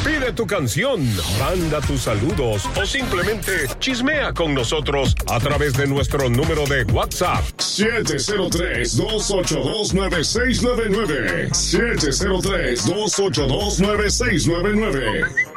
Pide tu canción, manda tus saludos o simplemente chismea con nosotros a través de nuestro número de WhatsApp. 703-282-9699. 703-282-9699.